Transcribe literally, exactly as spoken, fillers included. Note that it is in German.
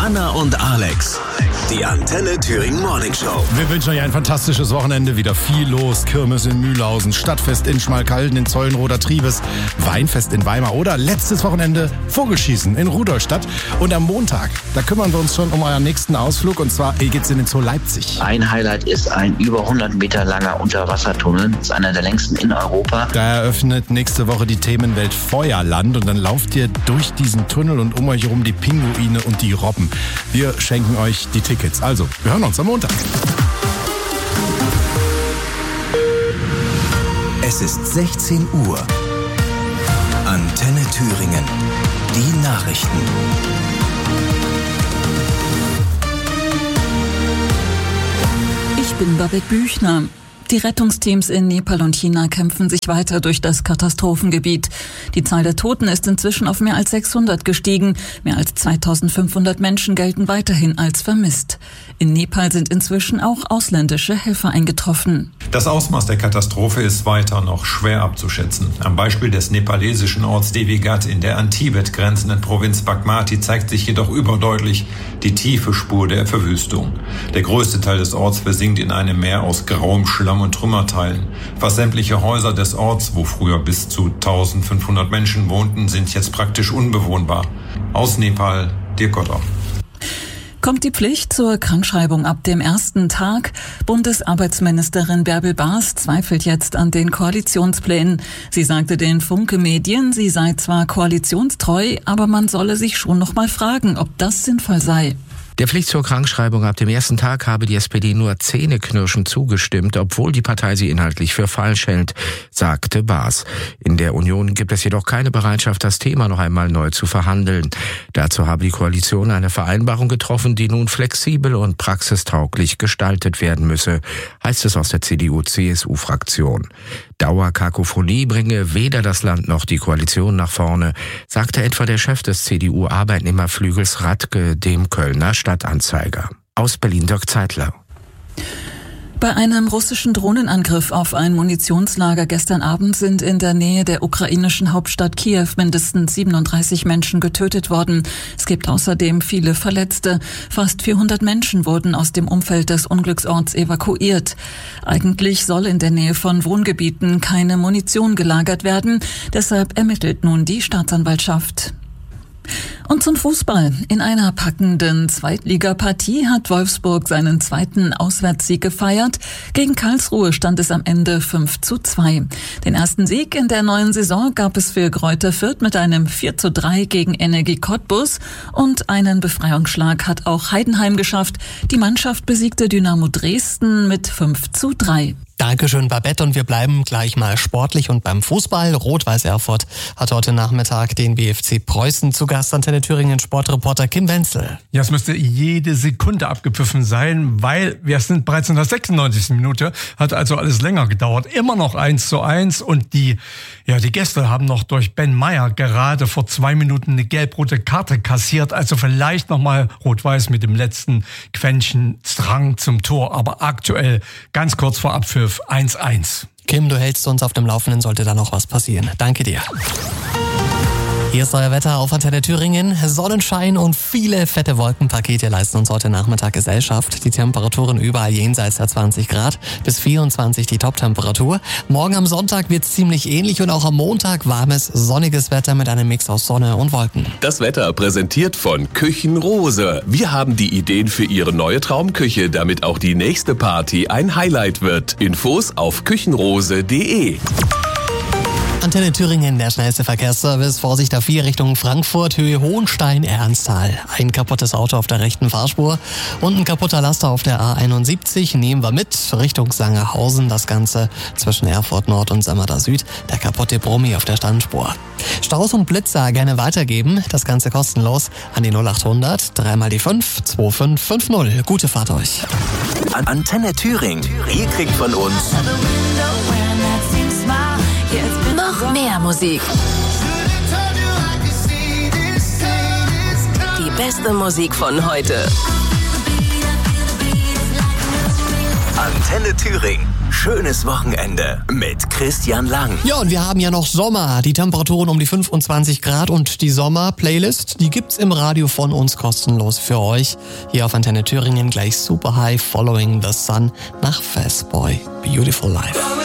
Anna und Alex. Die Antenne Thüringen Morning Show. Wir wünschen euch ein fantastisches Wochenende. Wieder viel los. Kirmes in Mühlhausen, Stadtfest in Schmalkalden, in Zeulenroder Triebes, Weinfest in Weimar oder letztes Wochenende Vogelschießen in Rudolstadt. Und am Montag, da kümmern wir uns schon um euren nächsten Ausflug. Und zwar geht's in den Zoo Leipzig. Ein Highlight ist ein über hundert Meter langer Unterwassertunnel. Das ist einer der längsten in Europa. Da eröffnet nächste Woche die Themenwelt Feuerland. Und dann lauft ihr durch diesen Tunnel und um euch herum die Pinguine und die Robben. Wir schenken euch die Tickets. Also, wir hören uns am Montag. Es ist sechzehn Uhr. Antenne Thüringen. Die Nachrichten. Ich bin Babette Büchner. Die Rettungsteams in Nepal und China kämpfen sich weiter durch das Katastrophengebiet. Die Zahl der Toten ist inzwischen auf mehr als sechshundert gestiegen. Mehr als zweitausendfünfhundert Menschen gelten weiterhin als vermisst. In Nepal sind inzwischen auch ausländische Helfer eingetroffen. Das Ausmaß der Katastrophe ist weiter noch schwer abzuschätzen. Am Beispiel des nepalesischen Orts Devigat in der an Tibet grenzenden Provinz Bagmati zeigt sich jedoch überdeutlich die tiefe Spur der Verwüstung. Der größte Teil des Orts versinkt in einem Meer aus grauem Schlamm und Trümmerteilen. Fast sämtliche Häuser des Orts, wo früher bis zu eintausendfünfhundert Menschen wohnten, sind jetzt praktisch unbewohnbar. Aus Nepal, Dirk Gottau. Kommt die Pflicht zur Krankschreibung ab dem ersten Tag? Bundesarbeitsministerin Bärbel Baas zweifelt jetzt an den Koalitionsplänen. Sie sagte den Funke Medien, sie sei zwar koalitionstreu, aber man solle sich schon noch mal fragen, ob das sinnvoll sei. Der Pflicht zur Krankschreibung ab dem ersten Tag habe die S P D nur zähneknirschend zugestimmt, obwohl die Partei sie inhaltlich für falsch hält, sagte Baas. In der Union gibt es jedoch keine Bereitschaft, das Thema noch einmal neu zu verhandeln. Dazu habe die Koalition eine Vereinbarung getroffen, die nun flexibel und praxistauglich gestaltet werden müsse, heißt es aus der C D U C S U-Fraktion. Dauerkakophonie bringe weder das Land noch die Koalition nach vorne, sagte etwa der Chef des C D U-Arbeitnehmerflügels Radke dem Kölner Stadtanzeiger. Aus Berlin Dirk Zeitler. Bei einem russischen Drohnenangriff auf ein Munitionslager gestern Abend sind in der Nähe der ukrainischen Hauptstadt Kiew mindestens siebenunddreißig Menschen getötet worden. Es gibt außerdem viele Verletzte. Fast vierhundert Menschen wurden aus dem Umfeld des Unglücksorts evakuiert. Eigentlich soll in der Nähe von Wohngebieten keine Munition gelagert werden. Deshalb ermittelt nun die Staatsanwaltschaft. Und zum Fußball. In einer packenden Zweitligapartie hat Wolfsburg seinen zweiten Auswärtssieg gefeiert. Gegen Karlsruhe stand es am Ende fünf zu zwei. Den ersten Sieg in der neuen Saison gab es für Greuther Fürth mit einem vier zu drei gegen Energie Cottbus. Und einen Befreiungsschlag hat auch Heidenheim geschafft. Die Mannschaft besiegte Dynamo Dresden mit fünf zu drei. Dankeschön, Babette, und wir bleiben gleich mal sportlich und beim Fußball. Rot-Weiß Erfurt hat heute Nachmittag den B F C Preußen zu Gast. Antenne Thüringen Sportreporter Kim Wenzel. Ja, es müsste jede Sekunde abgepfiffen sein, weil wir sind bereits in der sechsundneunzigsten Minute, hat also alles länger gedauert. Immer noch eins zu eins und die, ja, die Gäste haben noch durch Ben Meyer gerade vor zwei Minuten eine gelb-rote Karte kassiert. Also vielleicht nochmal Rot-Weiß mit dem letzten Quäntchen Drang zum Tor, aber aktuell ganz kurz vor Abpfiff eins eins. Kim, du hältst uns auf dem Laufenden, sollte da noch was passieren. Danke dir. Hier ist euer Wetter auf Antenne Thüringen. Sonnenschein und viele fette Wolkenpakete leisten uns heute Nachmittag Gesellschaft. Die Temperaturen überall jenseits der zwanzig Grad, bis vierundzwanzig die Toptemperatur. Morgen am Sonntag wird es ziemlich ähnlich und auch am Montag warmes, sonniges Wetter mit einem Mix aus Sonne und Wolken. Das Wetter präsentiert von Küchenrose. Wir haben die Ideen für Ihre neue Traumküche, damit auch die nächste Party ein Highlight wird. Infos auf küchenrose punkt de. Antenne Thüringen, der schnellste Verkehrsservice. Vorsicht A vier Richtung Frankfurt, Höhe Hohenstein-Ernsthal. Ein kaputtes Auto auf der rechten Fahrspur und ein kaputter Laster auf der A einundsiebzig. Nehmen wir mit Richtung Sangerhausen. Das Ganze zwischen Erfurt Nord und Sammerda Süd. Der kaputte Brummi auf der Standspur. Staus und Blitzer gerne weitergeben. Das Ganze kostenlos an die null achthundert drei mal die fünf zwei fünf fünf null. Gute Fahrt euch. Antenne Thüringen. Ihr kriegt von uns noch mehr Musik. Die beste Musik von heute. Antenne Thüringen. Schönes Wochenende mit Christian Lang. Ja, und wir haben ja noch Sommer. Die Temperaturen um die fünfundzwanzig Grad und die Sommer-Playlist, die gibt's im Radio von uns kostenlos für euch. Hier auf Antenne Thüringen gleich Super High Following the Sun nach Fastboy. Beautiful Life.